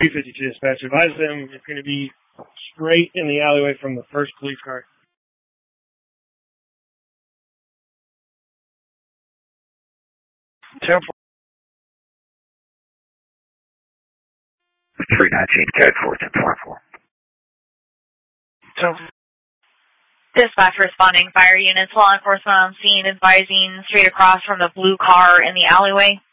352 dispatch. Advise them it's going to be straight in the alleyway from the first police car. 319, code 41044. So, Dispatch responding, fire units, law enforcement on scene, advising straight across from the blue car in the alleyway.